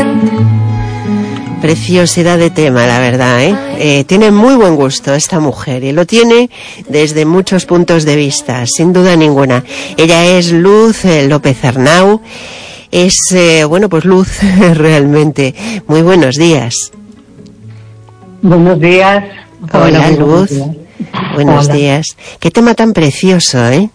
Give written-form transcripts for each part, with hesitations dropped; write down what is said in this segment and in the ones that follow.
Preciosidad de tema, la verdad, ¿eh? Tiene muy buen gusto esta mujer y lo tiene desde muchos puntos de vista, sin duda ninguna. Ella es Luz López Arnau. Es, bueno, pues Luz, realmente. Muy buenos días. Buenos días. Hola, Luz. Buenos días. Qué tema tan precioso, ¿eh?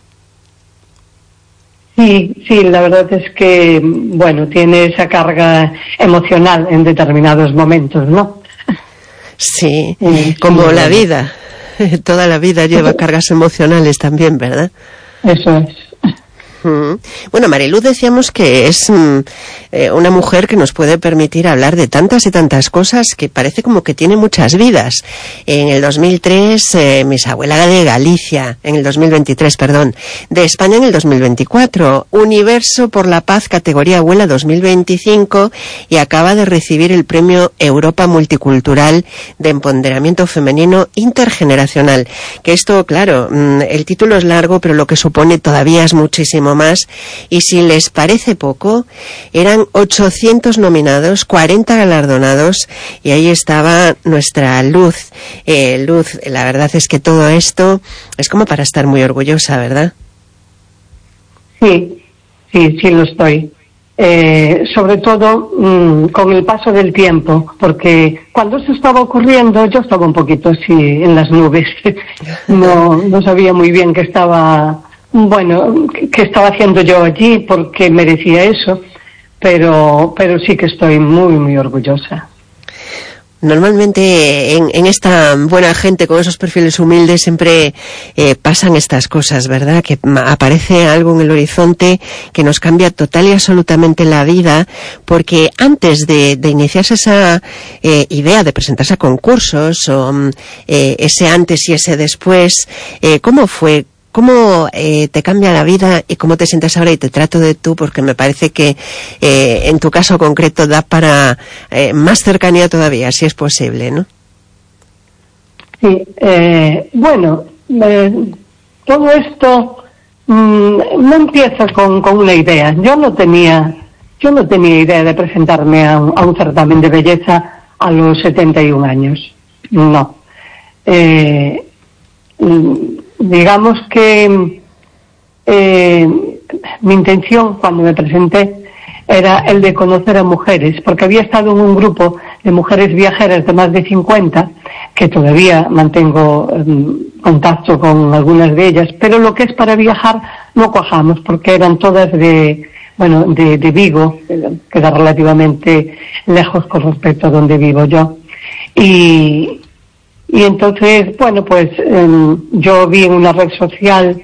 Sí, la verdad es que, bueno, tiene esa carga emocional en determinados momentos, ¿no? Sí, como la vida. Toda la vida lleva cargas emocionales también, ¿verdad? Eso es. Bueno, Mariluz, decíamos que es una mujer que nos puede permitir hablar de tantas y tantas cosas, que parece como que tiene muchas vidas. En el 2003, bisabuela de Galicia, en el 2023, perdón, de España en el 2024, Universo por la Paz, categoría abuela 2025, y acaba de recibir el premio Europa Multicultural de Empoderamiento Femenino Intergeneracional. Que esto, claro, el título es largo, pero lo que supone todavía es muchísimo más, y si les parece poco, eran 800 nominados, 40 galardonados, y ahí estaba nuestra Luz. Luz, la verdad es que todo esto es como para estar muy orgullosa, ¿verdad? Sí lo estoy. Sobre todo con el paso del tiempo, porque cuando eso estaba ocurriendo yo estaba un poquito así en las nubes. No sabía muy bien qué estaba haciendo yo allí, porque merecía eso, pero sí que estoy muy, muy orgullosa. Normalmente en esta buena gente con esos perfiles humildes siempre pasan estas cosas, ¿verdad? Que aparece algo en el horizonte que nos cambia total y absolutamente la vida, porque antes de iniciarse esa idea de presentarse a concursos, o ese antes y ese después, ¿cómo fue? ¿Cómo te cambia la vida y cómo te sientes ahora? Y te trato de tú, porque me parece que en tu caso concreto da para más cercanía todavía, si es posible, ¿no? Sí, bueno, todo esto no empieza con una idea. Yo no tenía idea de presentarme a un certamen de belleza a los 71 años. No. Digamos que mi intención cuando me presenté era el de conocer a mujeres, porque había estado en un grupo de mujeres viajeras de más de 50, que todavía mantengo contacto con algunas de ellas, pero lo que es para viajar no cuajamos, porque eran todas de Vigo, que queda relativamente lejos con respecto a donde vivo yo. Y entonces, bueno, pues yo vi en una red social,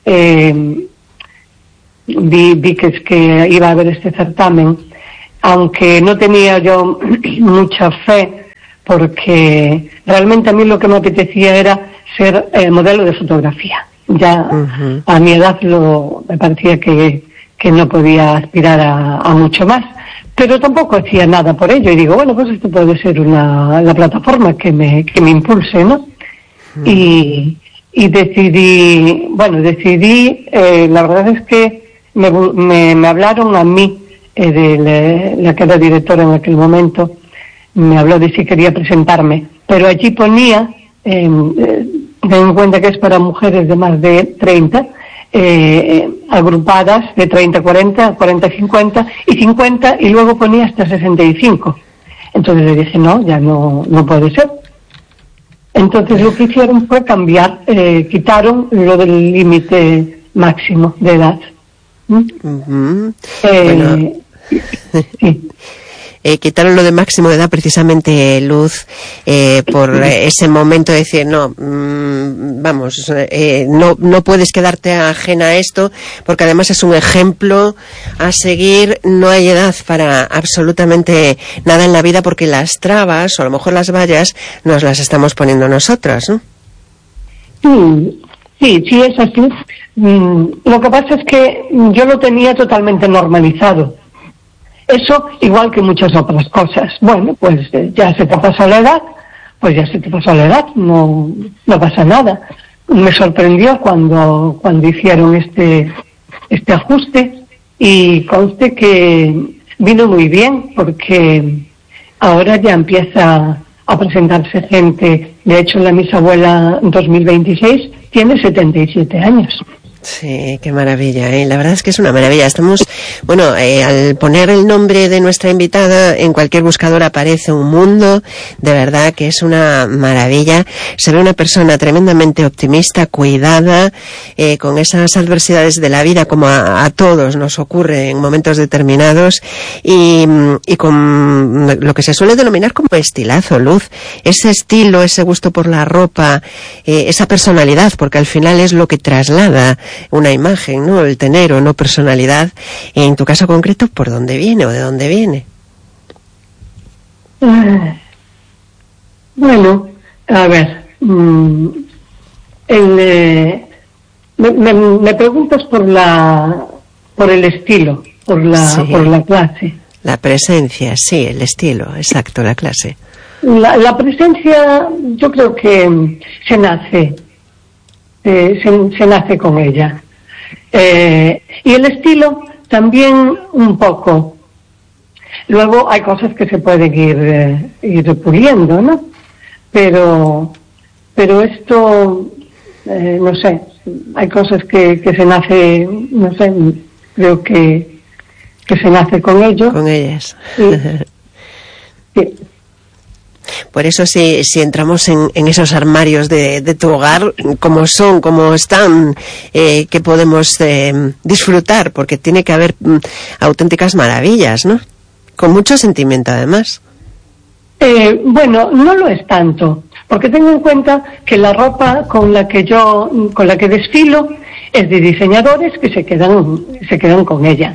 vi que iba a haber este certamen, aunque no tenía yo mucha fe, porque realmente a mí lo que me apetecía era ser modelo de fotografía. Ya a mi edad me parecía que no podía aspirar a mucho más. Pero tampoco hacía nada por ello, y digo, bueno, pues esto puede ser la plataforma que me impulse, ¿no? Y decidí, la verdad es que me hablaron a mí, de la que era directora en aquel momento, me habló de si quería presentarme, pero allí ponía, ten en cuenta que es para mujeres de más de 30, agrupadas de 30, 40, 40, 50 y 50, y luego ponía hasta 65. Entonces le dije, no, ya no puede ser. Entonces lo que hicieron fue cambiar, quitaron lo del límite máximo de edad. Bueno. Sí. Quitaron lo de máximo de edad precisamente, Luz, por ese momento de decir, no puedes quedarte ajena a esto, porque además es un ejemplo a seguir. No hay edad para absolutamente nada en la vida, porque las trabas, o a lo mejor las vallas, nos las estamos poniendo nosotras, ¿no? Sí, es así. Lo que pasa es que yo lo tenía totalmente normalizado. Eso, igual que muchas otras cosas. Bueno, pues ya se te pasó la edad, no pasa nada. Me sorprendió cuando hicieron este ajuste, y conste que vino muy bien porque ahora ya empieza a presentarse gente. De hecho, la Misa Abuela 2026 tiene 77 años. Sí, qué maravilla, ¿eh? La verdad es que es una maravilla. Estamos, bueno, al poner el nombre de nuestra invitada en cualquier buscador aparece un mundo, de verdad que es una maravilla. Se ve una persona tremendamente optimista, cuidada, con esas adversidades de la vida como a todos nos ocurre en momentos determinados y con lo que se suele denominar como estilazo, Luz. Ese estilo, ese gusto por la ropa, esa personalidad, porque al final es lo que traslada una imagen, ¿no? El tener o no personalidad. En tu caso concreto, ¿por dónde viene o de dónde viene? Bueno, a ver, me preguntas por el estilo, por la clase. La presencia, sí, el estilo, exacto, la clase. La presencia, yo creo que se nace con ella. Y el estilo también un poco. Luego hay cosas que se pueden ir puliendo, ¿no? Pero esto, no sé, hay cosas que se nace, no sé, creo que se nace con ello. Con ellas. Sí. Por eso si entramos en esos armarios de tu hogar, como son, como están, que podemos disfrutar, porque tiene que haber auténticas maravillas, ¿no? Con mucho sentimiento, además. Bueno, no lo es tanto, porque tengo en cuenta que la ropa con la que desfilo es de diseñadores que se quedan con ella.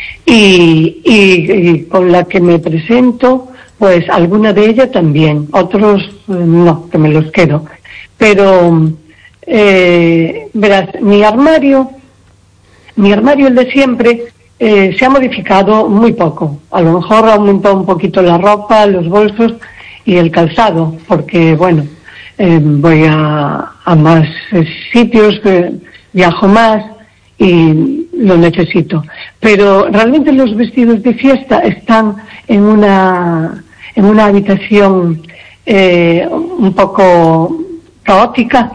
Y con la que me presento, pues alguna de ellas también, otros no, que me los quedo. Pero, verás, mi armario, el de siempre, se ha modificado muy poco. A lo mejor ha aumentado un poquito la ropa, los bolsos y el calzado, porque, bueno, voy a más sitios, viajo más y lo necesito. Pero realmente los vestidos de fiesta están en una habitación un poco caótica.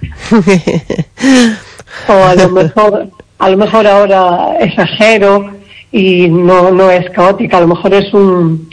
O a lo mejor ahora exagero y no es caótica, a lo mejor es un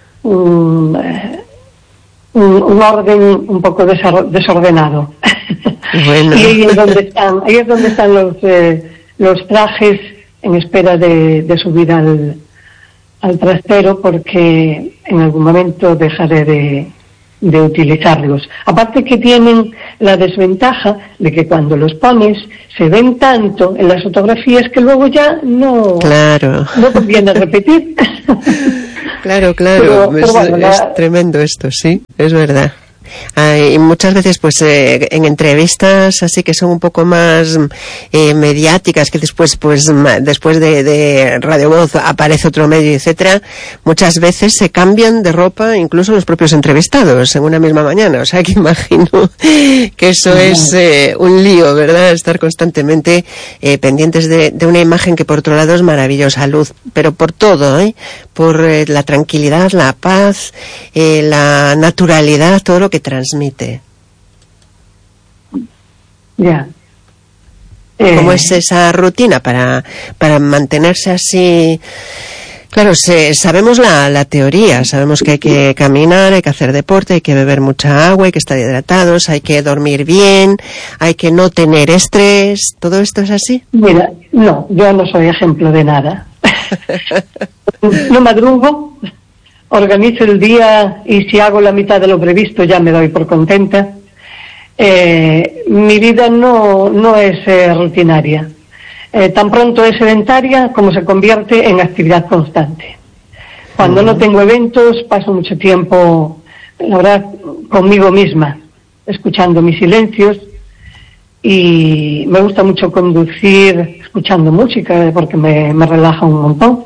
orden un poco desordenado. Bueno. Y ahí es donde están los trajes en espera de subir al trastero, porque en algún momento dejaré de utilizarlos. Aparte que tienen la desventaja de que cuando los pones se ven tanto en las fotografías que luego ya no conviene repetir. Claro. Pero bueno, es tremendo esto, sí, es verdad. Y muchas veces pues en entrevistas así que son un poco más mediáticas, que después de Radio Voz aparece otro medio, etcétera, muchas veces se cambian de ropa incluso los propios entrevistados en una misma mañana. O sea que imagino que eso es un lío, ¿verdad? Estar constantemente pendientes de una imagen que por otro lado es maravillosa, Luz, pero por todo, por la tranquilidad, la paz, la naturalidad, todo lo que transmite. Ya. ¿Cómo es esa rutina para mantenerse así? Claro, sabemos la teoría, sabemos que hay que caminar, hay que hacer deporte, hay que beber mucha agua, hay que estar hidratados, hay que dormir bien, hay que no tener estrés. ¿Todo esto es así? Mira, no, yo no soy ejemplo de nada. No madrugo, organizo el día y si hago la mitad de lo previsto ya me doy por contenta. Mi vida no es rutinaria. Tan pronto es sedentaria como se convierte en actividad constante. Cuando no tengo eventos paso mucho tiempo, la verdad, conmigo misma, escuchando mis silencios, y me gusta mucho conducir escuchando música porque me relaja un montón.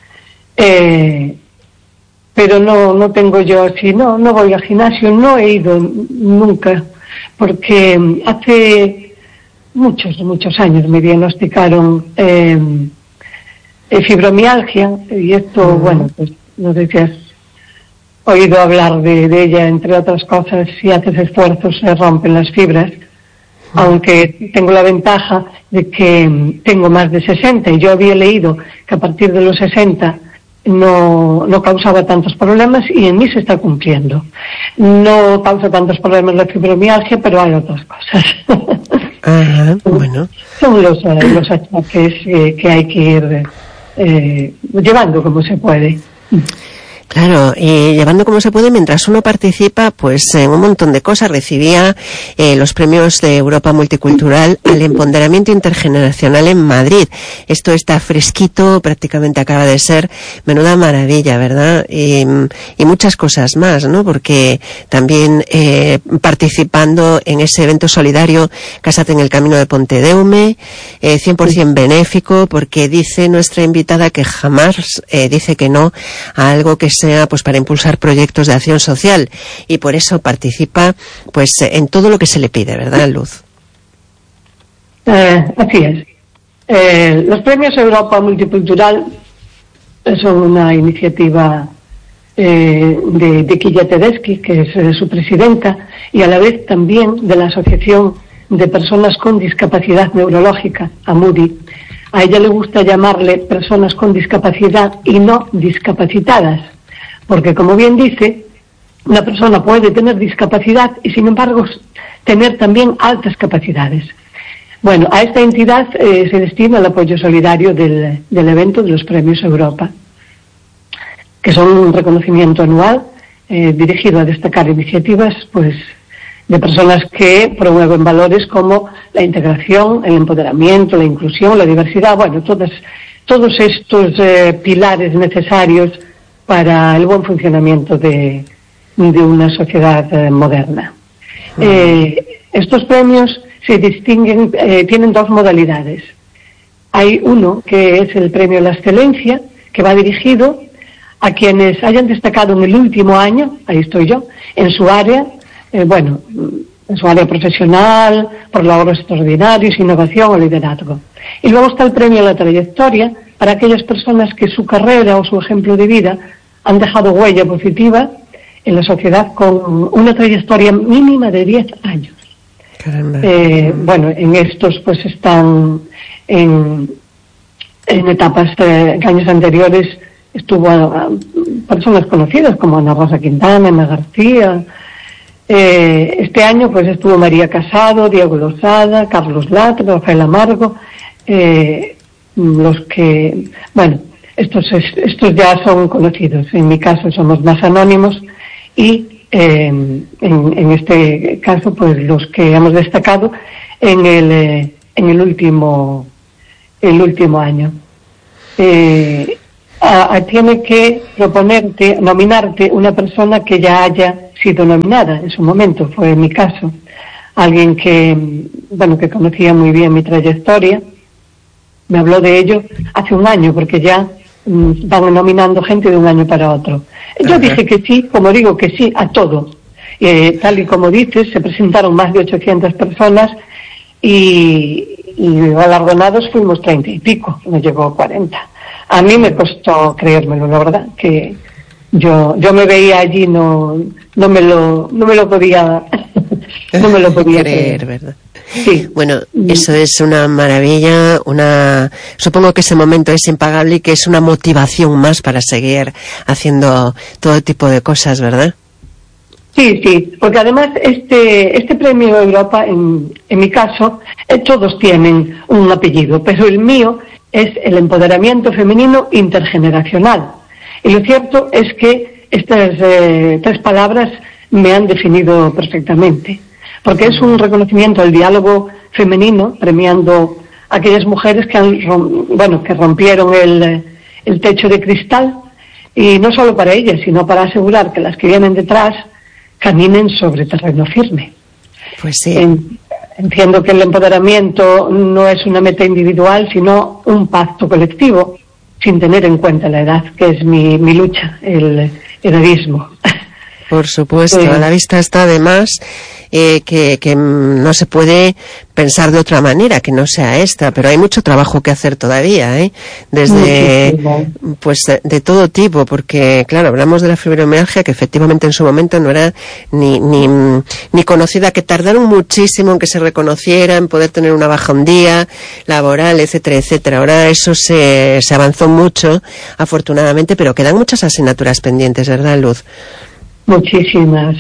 Pero no tengo yo así, no voy al gimnasio, no he ido nunca, porque hace muchos años me diagnosticaron fibromialgia, y esto, bueno, pues no sé si has oído hablar de ella, entre otras cosas. Si haces esfuerzos se rompen las fibras, aunque tengo la ventaja de que tengo más de 60, y yo había leído que a partir de los 60 no causaba tantos problemas, y en mí se está cumpliendo. No causa tantos problemas la fibromialgia, pero hay otras cosas. Ajá, bueno. Son los achaques que hay que ir llevando como se puede. Claro, y llevando como se puede mientras uno participa pues en un montón de cosas. Recibía los premios de Europa Multicultural al empoderamiento intergeneracional en Madrid. Esto está fresquito, prácticamente acaba de ser. Menuda maravilla, ¿verdad? Y muchas cosas más, ¿no? Porque también participando en ese evento solidario Cásate en el Camino de Pontedeume, 100% benéfico, porque dice nuestra invitada que jamás dice que no a algo que sea pues para impulsar proyectos de acción social, y por eso participa pues en todo lo que se le pide, ¿verdad, Luz? Así es. Los premios Europa Multicultural son una iniciativa de Quilla Tedeschi, que es su presidenta, y a la vez también de la Asociación de Personas con Discapacidad Neurológica, AMUDI. A ella le gusta llamarle personas con discapacidad y no discapacitadas, porque, como bien dice, una persona puede tener discapacidad y, sin embargo, tener también altas capacidades. Bueno, a esta entidad se destina el apoyo solidario del evento de los Premios Europa, que son un reconocimiento anual dirigido a destacar iniciativas pues de personas que promueven valores como la integración, el empoderamiento, la inclusión, la diversidad, bueno, todos estos pilares necesarios para el buen funcionamiento de una sociedad moderna. Estos premios se distinguen, tienen dos modalidades. Hay uno que es el premio a la excelencia, que va dirigido a quienes hayan destacado en el último año, ahí estoy yo, en su área, en su área profesional, por logros extraordinarios, innovación o liderazgo. Y luego está el premio a la trayectoria, para aquellas personas que su carrera o su ejemplo de vida han dejado huella positiva en la sociedad con una trayectoria mínima de 10 años. En estos pues están en etapas, en años anteriores estuvo personas conocidas como Ana Rosa Quintana, Ana García. Este año pues estuvo María Casado, Diego Lozada, Carlos Latre, Rafael Amargo, los que, bueno, estos ya son conocidos. En mi caso somos más anónimos y en este caso pues los que hemos destacado en el último año. Tiene que nominarte una persona que ya haya sido nominada en su momento. Fue mi caso, alguien que conocía muy bien mi trayectoria, me habló de ello hace un año, porque ya van nominando gente de un año para otro. Yo dije que sí, como digo que sí a todo. Tal y como dices, se presentaron más de 800 personas y galardonados fuimos 30 y pico, no llegó a 40. A mí me costó creérmelo, la verdad, que yo me veía allí, no me lo podía creer, ¿verdad? Sí. Bueno, eso es una maravilla, supongo que ese momento es impagable y que es una motivación más para seguir haciendo todo tipo de cosas, ¿verdad? Sí, porque además este premio Europa, en mi caso, todos tienen un apellido, pero el mío es el empoderamiento femenino intergeneracional. Y lo cierto es que estas 3 palabras me han definido perfectamente, porque es un reconocimiento al diálogo femenino, premiando a aquellas mujeres que rompieron el techo de cristal, y no solo para ellas, sino para asegurar que las que vienen detrás caminen sobre terreno firme. Pues sí. Entiendo que el empoderamiento no es una meta individual, sino un pacto colectivo, sin tener en cuenta la edad, que es mi lucha, el edadismo. Por supuesto, a la vista está además que no se puede pensar de otra manera que no sea esta, pero hay mucho trabajo que hacer todavía, desde pues de todo tipo, porque claro, hablamos de la fibromialgia que efectivamente en su momento no era ni conocida, que tardaron muchísimo en que se reconociera, en poder tener una baja un día laboral, etcétera, etcétera. Ahora eso se avanzó mucho, afortunadamente, pero quedan muchas asignaturas pendientes, ¿verdad, Luz? Muchísimas.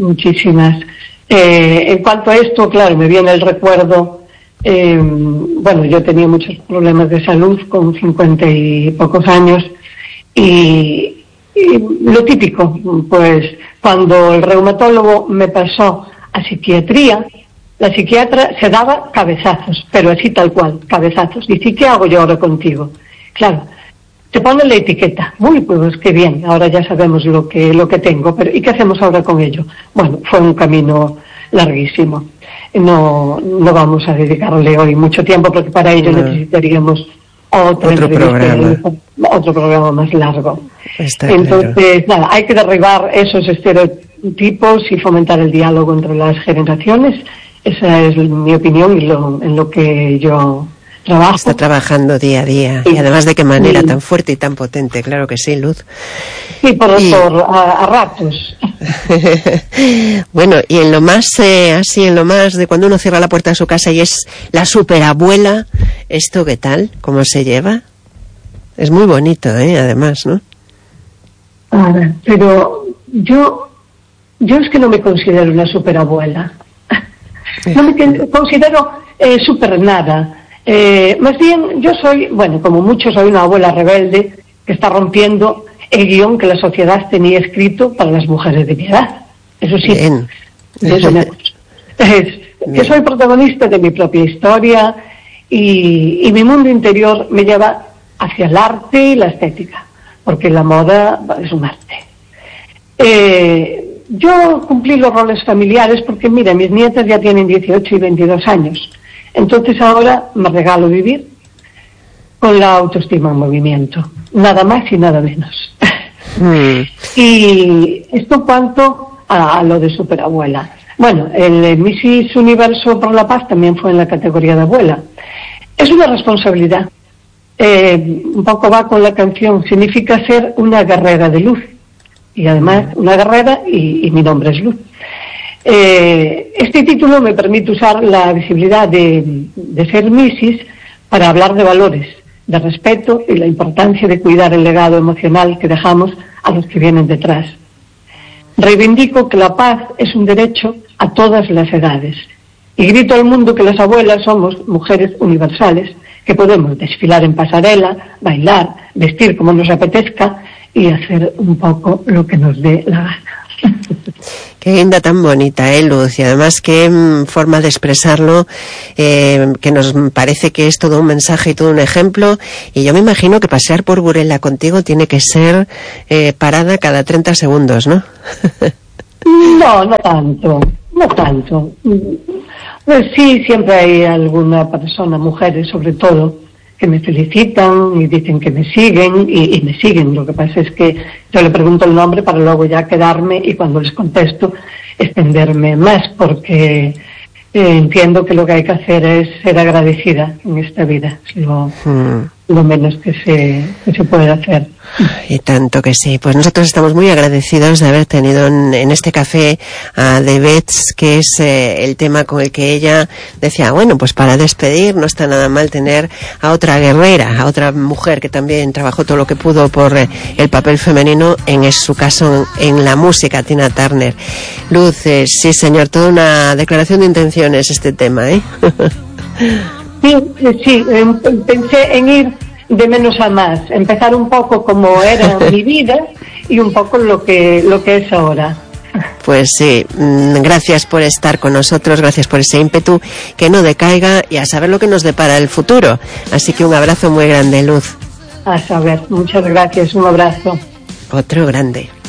En cuanto a esto, claro, me viene el recuerdo, yo tenía muchos problemas de salud con 50 y pocos años y lo típico, pues cuando el reumatólogo me pasó a psiquiatría, la psiquiatra se daba cabezazos, pero así tal cual, cabezazos. Dice, ¿qué hago yo ahora contigo? Claro, te ponen la etiqueta. Uy, pues qué bien, ahora ya sabemos lo que tengo, pero ¿y qué hacemos ahora con ello? Bueno, fue un camino larguísimo. No vamos a dedicarle hoy mucho tiempo porque para ello necesitaríamos otro programa más largo. Entonces, nada, hay que derribar esos estereotipos y fomentar el diálogo entre las generaciones. Esa es mi opinión y en lo que yo trabajo. Está trabajando día a día. Y además de qué manera tan fuerte y tan potente, claro que sí, Luz. Sí, a ratos. Bueno, y en lo más de cuando uno cierra la puerta de su casa y es la superabuela, ¿esto qué tal? ¿Cómo se lleva? Es muy bonito, además, ¿no? A ver, pero yo es que no me considero una superabuela. No me considero super nada. Más bien, yo soy, como muchos, soy una abuela rebelde que está rompiendo el guión que la sociedad tenía escrito para las mujeres de mi edad. Eso sí, que soy protagonista de mi propia historia y mi mundo interior me lleva hacia el arte y la estética, porque la moda es un arte. Yo cumplí los roles familiares porque, mira, mis nietas ya tienen 18 y 22 años. Entonces ahora me regalo vivir con la autoestima en movimiento. Nada más y nada menos. Y esto en cuanto a lo de superabuela. Bueno, el Missis Universo por la Paz también fue en la categoría de abuela. Es una responsabilidad. Un poco va con la canción. Significa ser una guerrera de luz. Y además una guerrera y mi nombre es Luz. Este título me permite usar la visibilidad de ser Missis para hablar de valores, de respeto y la importancia de cuidar el legado emocional que dejamos a los que vienen detrás. Reivindico que la paz es un derecho a todas las edades y grito al mundo que las abuelas somos mujeres universales que podemos desfilar en pasarela, bailar, vestir como nos apetezca y hacer un poco lo que nos dé la gana. Qué linda, tan bonita, Luz, y además qué forma de expresarlo, que nos parece que es todo un mensaje y todo un ejemplo, y yo me imagino que pasear por Burela contigo tiene que ser parada cada 30 segundos, ¿no? No tanto. Pues sí, siempre hay alguna persona, mujeres sobre todo, que me felicitan y dicen que me siguen y me siguen. Lo que pasa es que yo le pregunto el nombre para luego ya quedarme y cuando les contesto extenderme más, porque entiendo que lo que hay que hacer es ser agradecida en esta vida, es lo menos que se puede hacer. Y tanto que sí. Pues nosotros estamos muy agradecidos de haber tenido en este café a The Vets, que es el tema con el que ella decía, bueno, pues para despedir no está nada mal tener a otra guerrera, a otra mujer que también trabajó todo lo que pudo por el papel femenino, en su caso en la música, Tina Turner. Luz, sí señor, toda una declaración de intenciones este tema, Sí, pensé en ir de menos a más, empezar un poco como era mi vida y un poco lo que es ahora. Pues sí, gracias por estar con nosotros, gracias por ese ímpetu, que no decaiga y a saber lo que nos depara el futuro. Así que un abrazo muy grande, Luz. A saber, muchas gracias, un abrazo. Otro grande.